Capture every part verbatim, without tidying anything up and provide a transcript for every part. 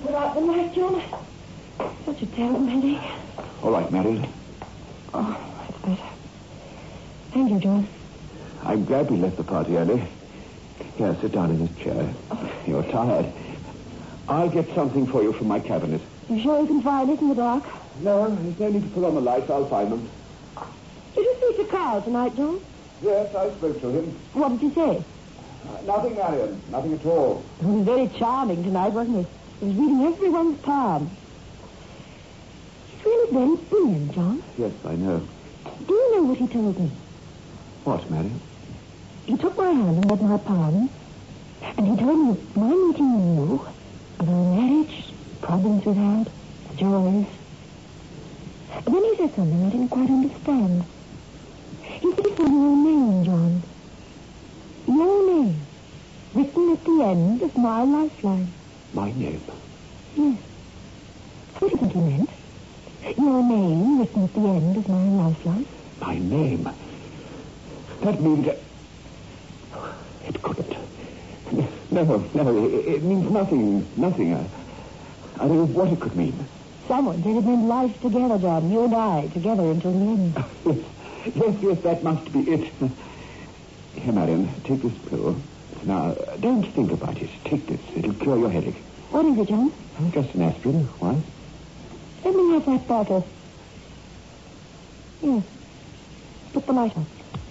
throughout the night, John. Such a terrible headache. All right, Marion. Oh, that's better. Thank you, John. I'm glad we left the party early. Here, sit down in this chair. Oh. You're tired. I'll get something for you from my cabinet. You sure you can find it in the dark? No, there's no need to put on the lights. I'll find them. Did you speak to Carl tonight, John? Yes, I spoke to him. What did he say? Uh, nothing, Marion. Nothing at all. He was very charming tonight, wasn't he? He was reading everyone's palm. He's really very brilliant, John. Yes, I know. Do you know what he told me? What, Marion? He took my hand and read my palm, and he told me that my meeting you, and our marriage, problems we've had, joys. And then he said something I didn't quite understand. He said he saw your name, John. Your name, written at the end of my lifeline. My name? Yes. What do you think he meant? Your name, written at the end of my lifeline. My name? That means that... It couldn't. No, no, it, it means nothing, nothing. I, I don't know what it could mean. Someone said it meant life together, John. You and I, together until the end. Yes, yes, yes, that must be it. Here, Marion, take this pill. Now, don't think about it. Take this. It'll cure your headache. What is it, John? Oh, just an aspirin. Why? Let me have that bottle. Yes. Put the light on.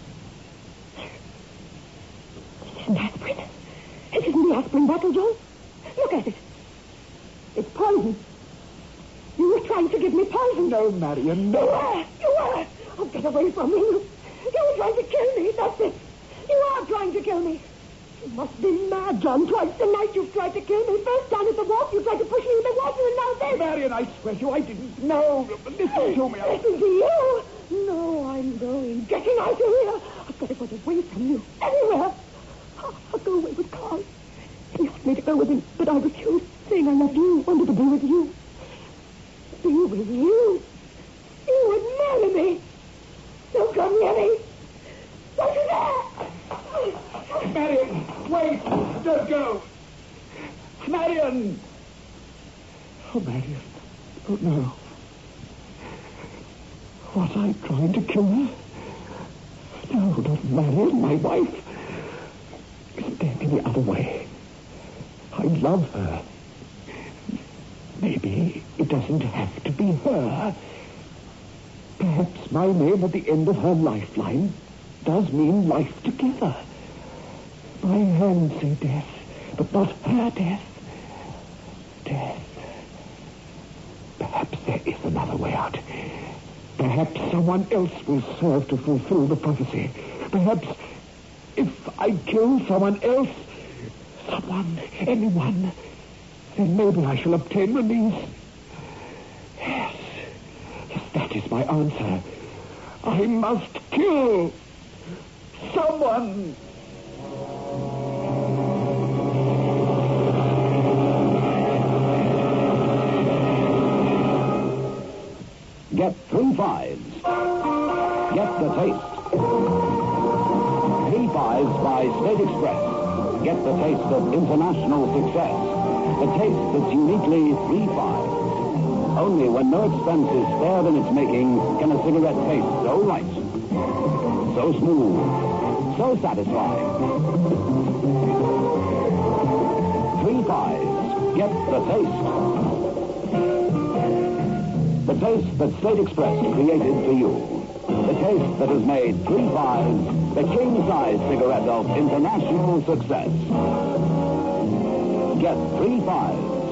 This isn't aspirin. It isn't the aspirin bottle, John. Look at it. It's poison. You were trying to give me poison. No, Marion, no. You were. You were. Oh, get away from me. You, you were trying to kill me. That's it. You are trying to kill me. You must be mad, John. Twice tonight you've tried to kill me. First down at the wharf, you tried to push me in the water, and now this. Marion, I swear to you, I didn't know. Listen to me. I... Listen to you? No, I'm going. Getting out of here. I've got to get away from you. Anywhere. I'll, I'll go away with Carl. He asked me to go with him, but I refused, saying I loved you, wanted to be with you. Be with you? You would marry me. Don't come near me. Don't you dare. Marion, wait. Don't go. Marion. Oh, Marion. Oh, no. Was I trying to kill her? No, not Marion, my wife. Isn't there any other way? I love her. Maybe it doesn't have to be her. Perhaps my name at the end of her lifeline does mean life together. My hands say death, but not her death. Death. Perhaps there is another way out. Perhaps someone else will serve to fulfill the prophecy. Perhaps if I kill someone else, someone, anyone, then maybe I shall obtain release. Yes. Yes, that is my answer. I must kill someone. Get three fives. Get the taste. Three fives by State Express. Get the taste of international success. The taste that's uniquely three fives. Only when no expense is spared in its making can a cigarette taste so right, so smooth, so satisfying. Three fives. Get the taste. The taste that State Express created for you. The taste that has made three fives the king-size cigarette of international success. Get three fives.